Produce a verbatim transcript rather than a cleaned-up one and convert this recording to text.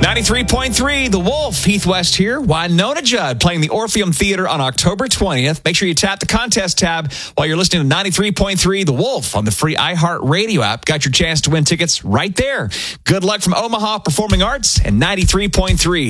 ninety-three point three, The Wolf. Heath West here. Winona Judd playing the Orpheum Theater on October twentieth. Make sure you tap the contest tab while you're listening to ninety-three point three, The Wolf on the free iHeartRadio app. Got your chance to win tickets right there. Good luck from Omaha Performing Arts and ninety-three point three.